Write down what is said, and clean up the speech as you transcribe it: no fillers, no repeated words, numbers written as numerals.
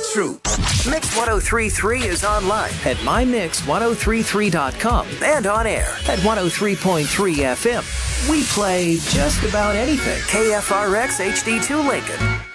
It's true. Mix 1033 is online at mymix1033.com and on air at 103.3 FM. We play just about anything. KFRX HD2 Lincoln.